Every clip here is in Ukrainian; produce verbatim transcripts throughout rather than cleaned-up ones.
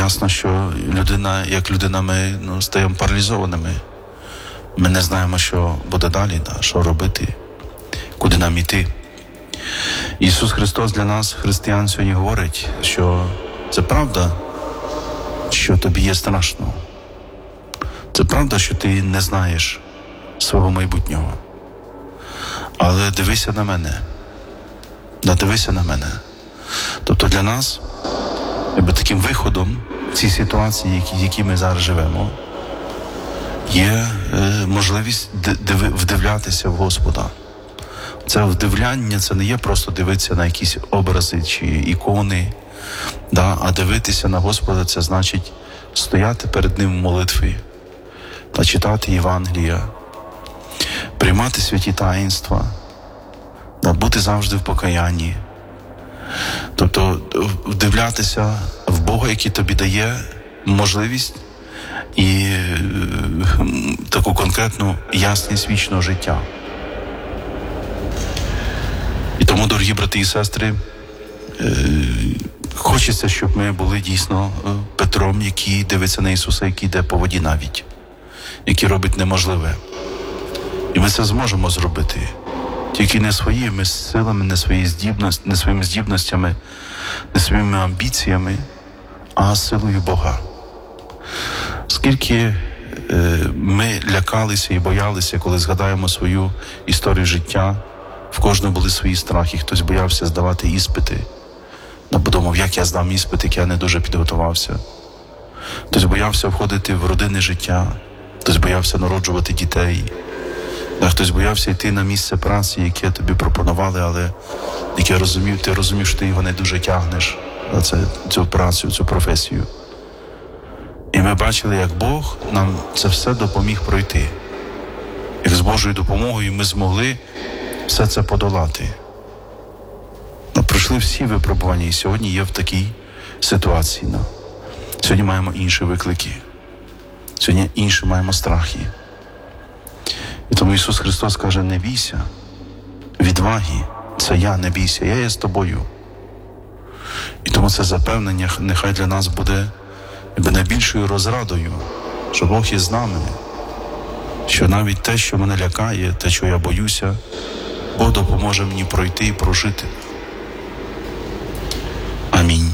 ясно, що людина, як людина, ми ну, стаємо паралізованими. Ми не знаємо, що буде далі, да, що робити, куди нам іти. Ісус Христос для нас, християн, сьогодні говорить, що це правда, що тобі є страшно. Це правда, що ти не знаєш свого майбутнього. Але дивися на мене. Да, дивися на мене. Тобто для нас, якби таким виходом в цій ситуації, які, в якій ми зараз живемо, є е, можливість див, вдивлятися в Господа. Це вдивляння, це не є просто дивитися на якісь образи чи ікони, да, а дивитися на Господа, це значить стояти перед Ним в молитві, та читати Євангелія, приймати святі таїнства, да, бути завжди в покаянні. Тобто вдивлятися в Бога, який тобі дає можливість і е, таку конкретну ясність вічного життя. І тому, дорогі брати і сестри, е, хочеться, щоб ми були дійсно Петром, який дивиться на Ісуса, який йде по воді навіть, який робить неможливе. І ми це зможемо зробити. Тільки не своїми силами, не, свої здібності, не своїми здібностями, не своїми амбіціями, а силою Бога. Скільки е, ми лякалися і боялися, коли згадаємо свою історію життя, в кожного були свої страхи, хтось боявся здавати іспити, бо думав, як я здам іспити, як я не дуже підготувався. Хтось боявся входити в родинне життя, хтось боявся народжувати дітей, а хтось боявся йти на місце праці, яке тобі пропонували, але яке розумів, ти розумів, що ти його не дуже тягнеш, на це, цю працю, цю професію. І ми бачили, як Бог нам це все допоміг пройти. Як з Божою допомогою ми змогли все це подолати. Ми пройшли всі випробування і сьогодні є в такій ситуації. Сьогодні маємо інші виклики. Сьогодні інші маємо страхи. І тому Ісус Христос каже, не бійся, відваги, це я, не бійся, я є з тобою. І тому це запевнення нехай для нас буде якби найбільшою розрадою, що Бог є з нами, що навіть те, що мене лякає, те, що я боюся, Бог допоможе мені пройти і прожити. Амінь.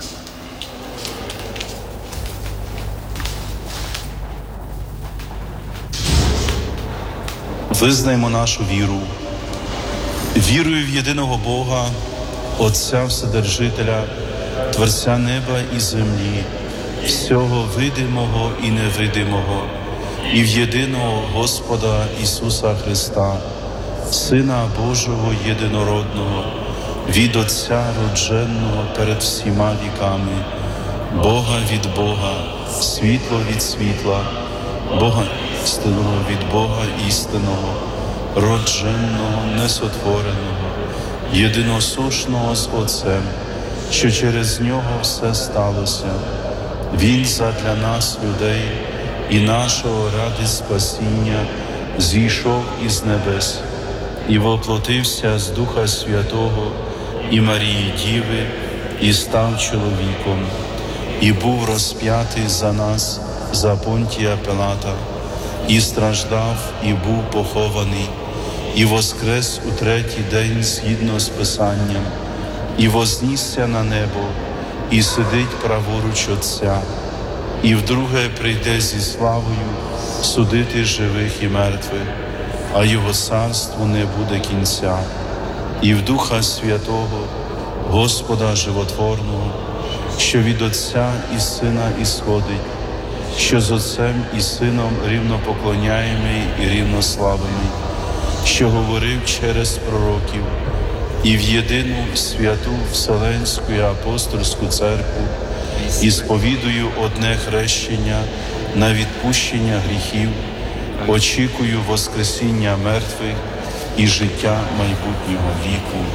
Визнаємо нашу віру. Вірую в єдиного Бога, Отця Вседержителя, Творця неба і землі, всього видимого і невидимого, і в єдиного Господа Ісуса Христа, Сина Божого єдинородного, від Отця родженого перед всіма віками, Бога від Бога, світло від світла, Бога істинного від Бога істинного, родженого, несотвореного, єдиносушного з Отцем, що через Нього все сталося. Він задля нас, людей, і нашого ради спасіння зійшов із небес і воплотився з Духа Святого і Марії Діви, і став чоловіком, і був розп'ятий за нас, за Понтія Пилата, і страждав, і був похований, і воскрес у третій день згідно з Писанням, і вознісся на небо, і сидить праворуч Отця, і вдруге прийде зі славою судити живих і мертвих, а Його царству не буде кінця. І в Духа Святого, Господа Животворного, що від Отця і Сина ісходить, що з Отцем і Сином рівно поклоняємий і рівно славимий, що говорив через пророків, і в єдину святу Вселенську і апостольську церкву, і сповідую одне хрещення на відпущення гріхів, очікую воскресіння мертвих і життя майбутнього віку.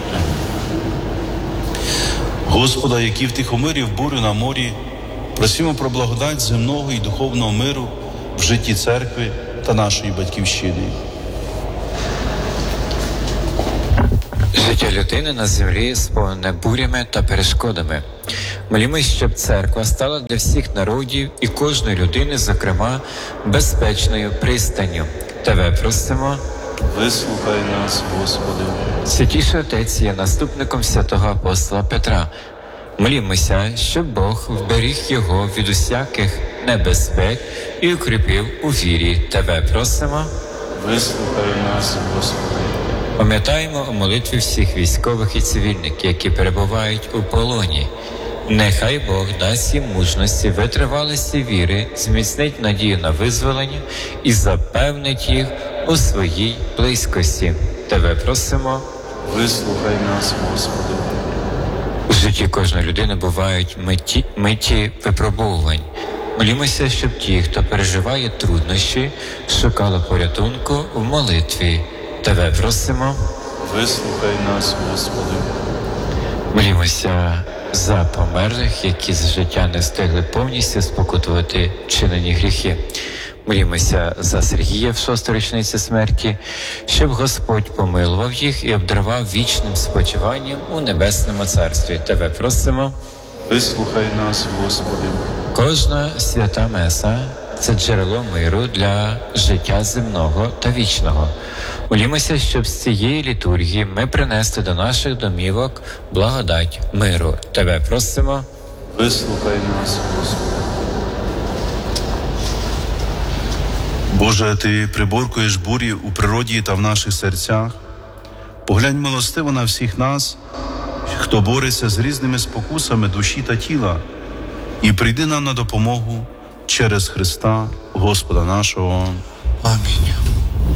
Господа, який втихомирив бурю на морі, просимо про благодать земного і духовного миру в житті церкви та нашої батьківщини. Життя людини на землі сповнене бурями та перешкодами. Молімось, щоб церква стала для всіх народів і кожної людини, зокрема, безпечною пристанню. Тебе просимо. Вислухай нас, Господи. Святіший Отець є наступником святого апостола Петра. Молімося, щоб Бог вберіг його від усяких небезпек і укріпив у вірі. Тебе просимо. Вислухай нас, Господи. Пам'ятаємо у молитві всіх військових і цивільних, які перебувають у полоні. Нехай Бог дасть їм мужності, витривалості віри, зміцнить надію на визволення і запевнить їх у своїй близькості. Тебе просимо. Вислухай нас, Господи. У житті кожної людини бувають миті, миті випробовувань. Молімося, щоб ті, хто переживає труднощі, шукали порятунку в молитві. Тебе просимо. Вислухай нас, Господи. Молімося за померлих, які з життя не встигли повністю спокутувати вчинені гріхи. Молімося за Сергія в шосту річницю смерті, щоб Господь помилував їх і обдарував вічним спочиванням у Небесному Царстві. Тебе просимо. Вислухай нас, Господи. Кожна свята меса – це джерело миру для життя земного та вічного. Молімося, щоб з цієї літургії ми принесли до наших домівок благодать миру. Тебе просимо. Вислухай нас, Господи. Боже, Ти приборкуєш бурі у природі та в наших серцях. Поглянь милостиво на всіх нас, хто бореться з різними спокусами душі та тіла, і прийди нам на допомогу через Христа, Господа нашого. Амінь.